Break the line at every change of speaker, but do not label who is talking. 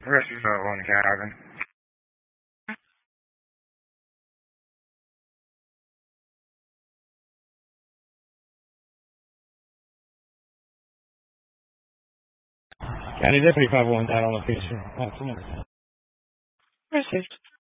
Rescue 1 cabin.
County Deputy 511 out on location.
Received.